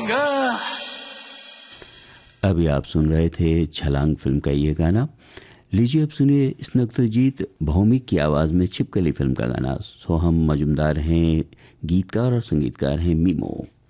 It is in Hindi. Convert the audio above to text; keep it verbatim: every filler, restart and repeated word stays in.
जाएगा। अभी आप सुन रहे थे छलांग फिल्म का ये गाना। लीजिए अब सुनिए स्नग्धजीत भौमिक की आवाज़ में छिपकली फिल्म का गाना। सोहम मजुमदार हैं गीतकार और संगीतकार हैं मीमो।